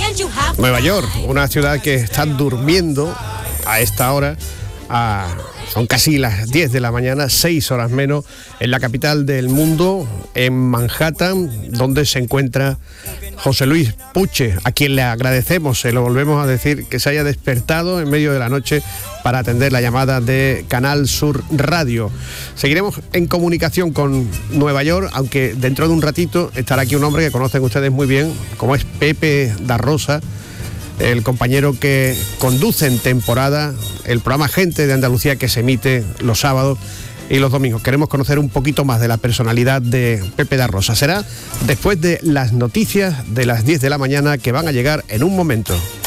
Nueva York, una ciudad que está durmiendo a esta hora. Son casi las 10 de la mañana, 6 horas menos, en la capital del mundo, en Manhattan, donde se encuentra José Luis Puche, a quien le agradecemos, se lo volvemos a decir, que se haya despertado en medio de la noche para atender la llamada de Canal Sur Radio. Seguiremos en comunicación con Nueva York, aunque dentro de un ratito estará aquí un hombre que conocen ustedes muy bien, como es Pepe da Rosa, el compañero que conduce en temporada el programa Gente de Andalucía, que se emite los sábados y los domingos. Queremos conocer un poquito más de la personalidad de Pepe da Rosa. Será después de las noticias de las 10 de la mañana, que van a llegar en un momento.